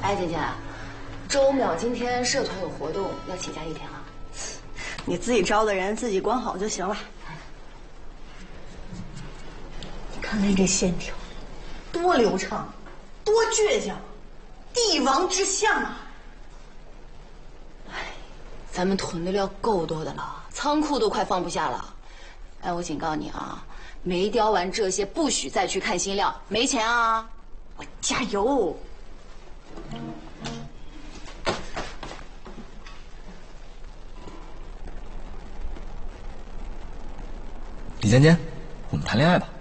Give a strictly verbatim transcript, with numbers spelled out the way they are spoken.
哎，姐姐，周淼今天社团有活动，要请假一天了。 你自己招的人，自己管好就行了。你看看这线条，多流畅，多倔强，帝王之相啊！ 哎，咱们囤的料够多的了，仓库都快放不下了。哎，我警告你啊，没雕完这些，不许再去看新料，没钱啊！ 我加油！ 李尖尖，我们谈恋爱吧。